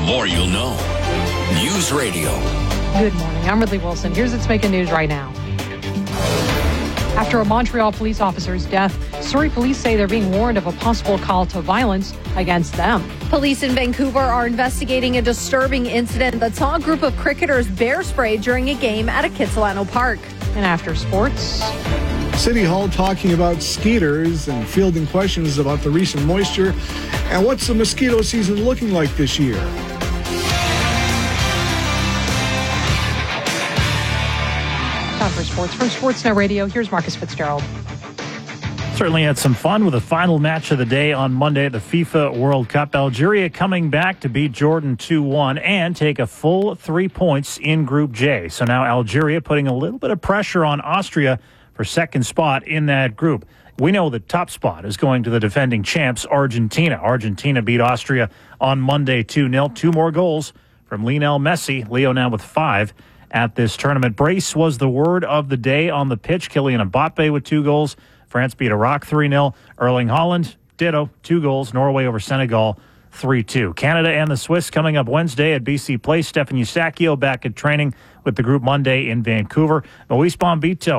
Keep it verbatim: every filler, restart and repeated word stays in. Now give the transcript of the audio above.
more you'll know. News Radio. Good morning. I'm Ridley Wilson. Here's what's making news right now. After a Montreal police officer's death, Surrey police say they're being warned of a possible call to violence against them. Police in Vancouver are investigating a disturbing incident that saw a group of cricketers bear spray during a game at a Kitsilano park. And after sports, City Hall talking about skeeters and fielding questions about the recent moisture. And what's the mosquito season looking like this year? time for sports. From Sportsnet Radio, here's Marcus Fitzgerald. Certainly had some fun with the final match of the day on Monday at the FIFA World Cup. Algeria coming back to beat Jordan two one and take a full three points in Group J. So now Algeria putting a little bit of pressure on Austria for second spot in that group. We know the top spot is going to the defending champs, Argentina. Argentina beat Austria on Monday two nil. Two more goals from Lionel Messi. Leo now with five at this tournament. Brace was the word of the day on the pitch. Kylian Mbappe with two goals. France beat Iraq three nil. Erling Haaland, ditto, two goals. Norway over Senegal three two. Canada and the Swiss coming up Wednesday at B C Place. Stefan Eusakio back at training with the group Monday in Vancouver. Luis Bombito